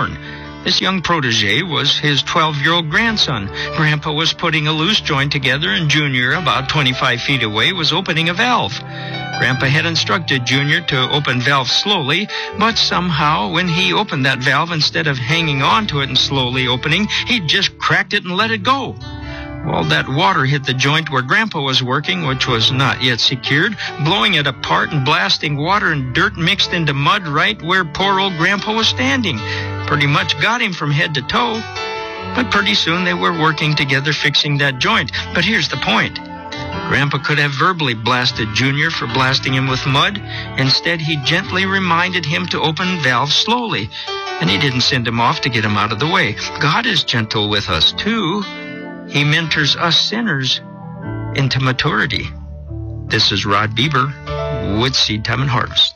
born. This young protege was his 12-year-old grandson. Grandpa was putting a loose joint together, and Junior, about 25 feet away, was opening a valve. Grandpa had instructed Junior to open valve slowly, but somehow when he opened that valve, instead of hanging on to it and slowly opening, he just cracked it and let it go. Well, that water hit the joint where Grandpa was working, which was not yet secured, blowing it apart and blasting water and dirt mixed into mud right where poor old Grandpa was standing. Pretty much got him from head to toe. But pretty soon they were working together fixing that joint. But here's the point. Grandpa could have verbally blasted Junior for blasting him with mud. Instead, he gently reminded him to open valves slowly. And he didn't send him off to get him out of the way. God is gentle with us, too. He mentors us sinners into maturity. This is Rod Bieber with Seed Time and Harvest.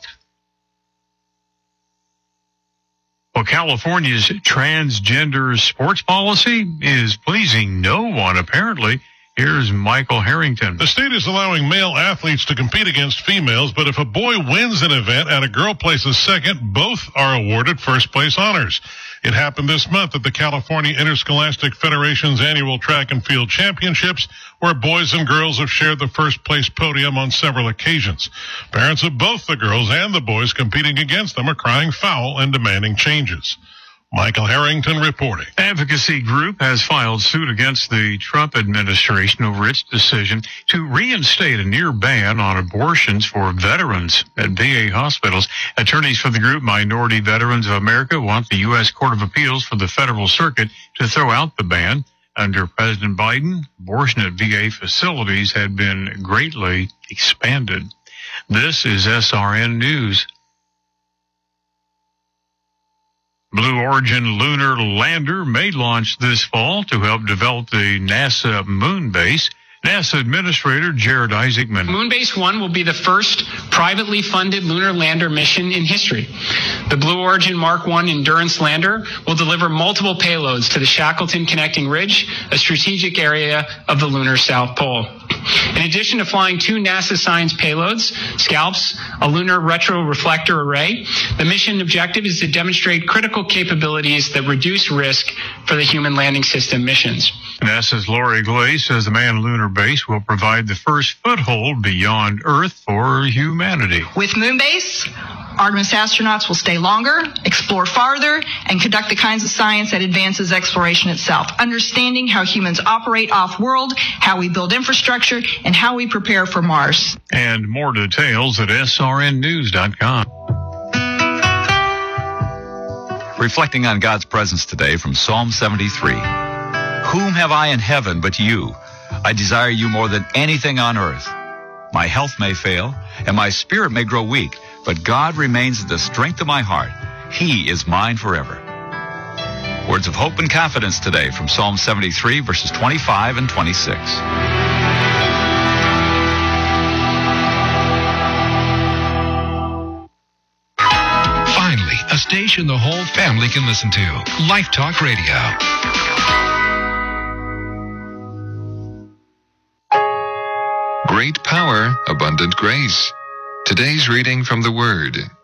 Well, California's transgender sports policy is pleasing no one, apparently. Here's Michael Harrington. The state is allowing male athletes to compete against females, but if a boy wins an event and a girl places second, both are awarded first-place honors. It happened this month at the California Interscholastic Federation's annual track and field championships, where boys and girls have shared the first-place podium on several occasions. Parents of both the girls and the boys competing against them are crying foul and demanding changes. Michael Harrington reporting. Advocacy group has filed suit against the Trump administration over its decision to reinstate a near ban on abortions for veterans at VA hospitals. Attorneys for the group Minority Veterans of America want the U.S. Court of Appeals for the Federal Circuit to throw out the ban. Under President Biden, abortion at VA facilities had been greatly expanded. This is SRN News. Blue Origin lunar lander may launch this fall to help develop the NASA moon base. NASA Administrator Jared Isaacman. Moonbase 1 will be the first privately funded lunar lander mission in history. The Blue Origin Mark 1 Endurance lander will deliver multiple payloads to the Shackleton Connecting Ridge, a strategic area of the lunar South Pole. In addition to flying 2 NASA science payloads, SCALPs, a lunar retroreflector array, the mission objective is to demonstrate critical capabilities that reduce risk for the human landing system missions. NASA's Lori Glay says the manned lunar base will provide the first foothold beyond Earth for humanity. With Moonbase, Artemis astronauts will stay longer, explore farther, and conduct the kinds of science that advances exploration itself, understanding how humans operate off-world, how we build infrastructure, and how we prepare for Mars. And more details at srnnews.com. Reflecting on God's presence today from Psalm 73. Whom have I in heaven but you? I desire you more than anything on earth. My health may fail, and my spirit may grow weak, but God remains the strength of my heart. He is mine forever. Words of hope and confidence today from Psalm 73, verses 25 and 26. Finally, a station the whole family can listen to. Life Talk Radio. Great power, abundant grace. Today's reading from the Word.